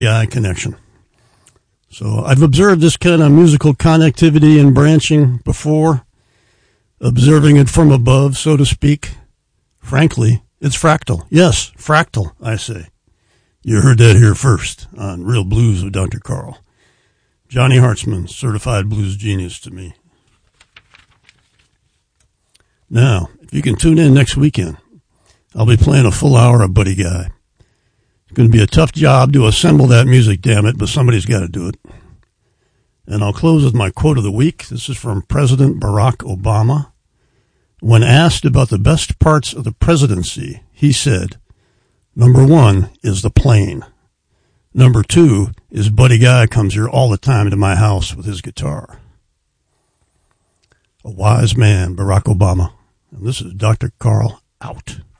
AI connection. So I've observed this kind of musical connectivity and branching before, observing it from above, so to speak. Frankly, it's fractal. Yes, fractal, I say. You heard that here first on Real Blues with Dr. Carl. Johnny Hartzman, certified blues genius to me. Now, if you can tune in next weekend, I'll be playing a full hour of Buddy Guy. It's going to be a tough job to assemble that music, damn it, but somebody's got to do it. And I'll close with my quote of the week. This is from President Barack Obama. When asked about the best parts of the presidency, he said, "Number 1 is the plane. Number 2 is Buddy Guy comes here all the time to my house with his guitar." A wise man, Barack Obama. And this is Dr. Carl out.